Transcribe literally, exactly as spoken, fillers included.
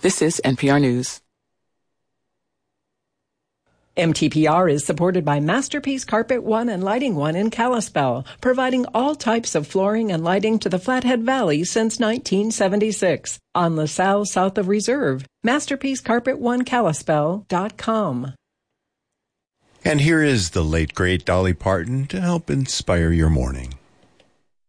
This is N P R News. M T P R is supported by Masterpiece Carpet One and Lighting One in Kalispell, providing all types of flooring and lighting to the Flathead Valley since nineteen seventy-six. On LaSalle, south of Reserve, masterpiece carpet one kalispell dot com. And here is the late, great Dolly Parton to help inspire your morning.